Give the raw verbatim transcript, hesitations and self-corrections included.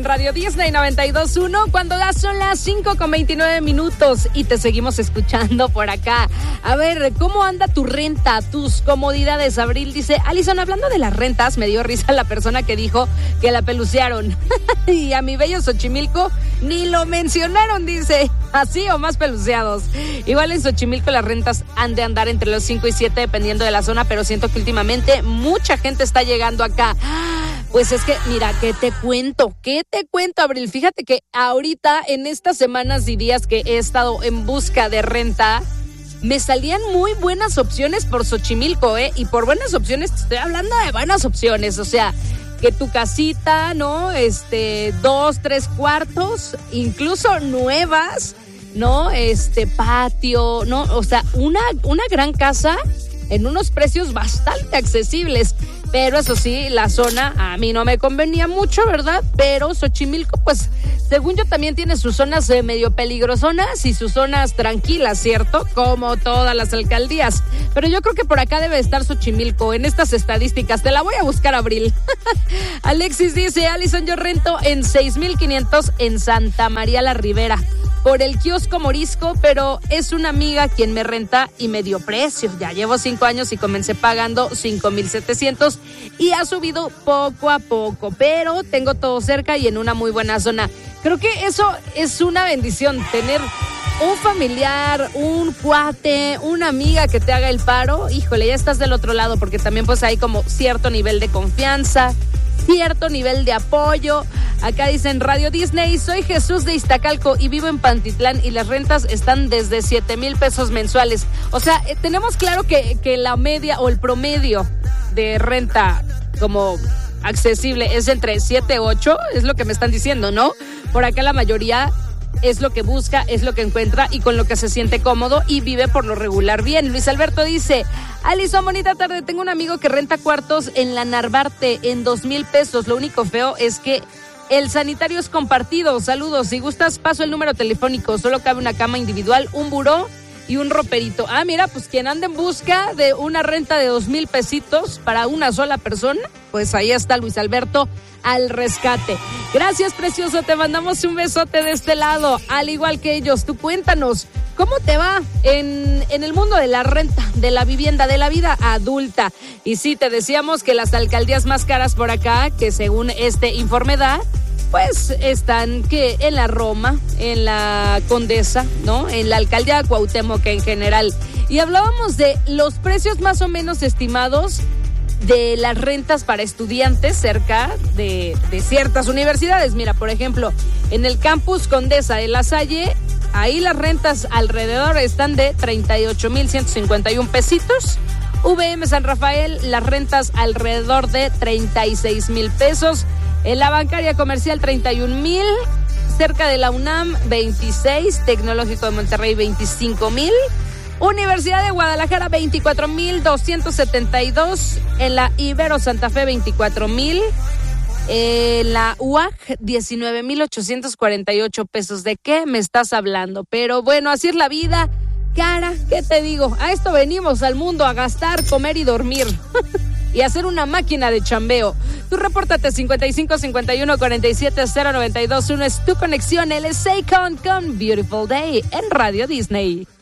Radio Disney noventa y dos punto uno, cuando ya son las cinco con veintinueve minutos y te seguimos escuchando por acá. A ver, ¿cómo anda tu renta, tus comodidades? Abril dice, Alison, hablando de las rentas, me dio risa la persona que dijo que la pelucearon. Y a mi bello Xochimilco ni lo mencionaron, dice, así o más peluceados. Igual en Xochimilco las rentas han de andar entre los cinco y siete dependiendo de la zona, pero siento que últimamente mucha gente está llegando acá. Pues es que, mira, ¿qué te cuento? ¿Qué te cuento, Abril? Fíjate que ahorita, en estas semanas y días que he estado en busca de renta, me salían muy buenas opciones por Xochimilco, ¿eh? Y por buenas opciones, te estoy hablando de buenas opciones, o sea, que tu casita, ¿no? Este, dos, tres cuartos, incluso nuevas, ¿no? Este, patio, ¿no? O sea, una, una gran casa en unos precios bastante accesibles. Pero eso sí, la zona a mí no me convenía mucho, ¿verdad? Pero Xochimilco, pues, según yo, también tiene sus zonas eh, medio peligrosonas y sus zonas tranquilas, ¿cierto? Como todas las alcaldías. Pero yo creo que por acá debe estar Xochimilco en estas estadísticas. Te la voy a buscar, Abril. Alexis dice, Alison, yo rento en seis mil quinientos en Santa María la Ribera por el kiosco Morisco, pero es una amiga quien me renta y me dio precio. Ya llevo cinco años y comencé pagando cinco mil setecientos y ha subido poco a poco, pero tengo todo cerca y en una muy buena zona. Creo que eso es una bendición, tener un familiar, un cuate, una amiga que te haga el paro. Híjole, ya estás del otro lado, porque también pues hay como cierto nivel de confianza, cierto nivel de apoyo. Acá dicen Radio Disney, soy Jesús de Iztacalco y vivo en Pantitlán y las rentas están desde siete mil pesos mensuales. O sea, eh, tenemos claro que, que la media o el promedio de renta como accesible es entre siete, ocho, es lo que me están diciendo, ¿no? Por acá la mayoría es lo que busca, es lo que encuentra y con lo que se siente cómodo y vive por lo regular bien. Luis Alberto dice, Alison, bonita tarde, tengo un amigo que renta cuartos en la Narvarte en dos mil pesos. Lo único feo es que el sanitario es compartido. Saludos, si gustas paso el número telefónico, solo cabe una cama individual, un buró y un roperito. Ah, mira, pues quien anda en busca de una renta de dos mil pesitos para una sola persona, pues ahí está Luis Alberto al rescate. Gracias, precioso, te mandamos un besote de este lado, al igual que ellos. Tú cuéntanos, ¿cómo te va en, en el mundo de la renta, de la vivienda, de la vida adulta? Y sí, te decíamos que las alcaldías más caras por acá, que según este informe da, pues están que en la Roma, en la Condesa, ¿no? En la alcaldía de Cuauhtémoc en general. Y hablábamos de los precios más o menos estimados de las rentas para estudiantes cerca de, de ciertas universidades. Mira, por ejemplo, en el campus Condesa de La Salle, ahí las rentas alrededor están de treinta y ocho mil ciento cincuenta y un pesitos. V M San Rafael, las rentas alrededor de treinta y seis mil pesos. En la bancaria comercial, treinta y un mil. Cerca de la UNAM, veintiséis. Tecnológico de Monterrey, veinticinco mil. Universidad de Guadalajara, veinticuatro mil doscientos setenta y dos. En la Ibero Santa Fe, veinticuatro mil. En la U A C, diecinueve mil ochocientos cuarenta y ocho pesos. ¿De qué me estás hablando? Pero bueno, así es la vida. Cara, ¿qué te digo? A esto venimos al mundo, a gastar, comer y dormir. Y hacer una máquina de chambeo. Tú repórtate cincuenta y cinco cincuenta y uno cuarenta y siete cero noventa y dos uno. Es tu conexión. Él es Akon con Beautiful Day en Radio Disney.